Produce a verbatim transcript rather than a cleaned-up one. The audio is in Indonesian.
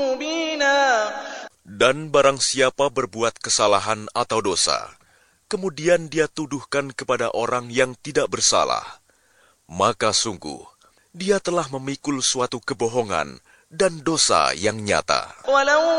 Dan barang siapa berbuat kesalahan atau dosa, kemudian dia tuduhkan kepada orang yang tidak bersalah, maka sungguh dia telah memikul suatu kebohongan dan dosa yang nyata.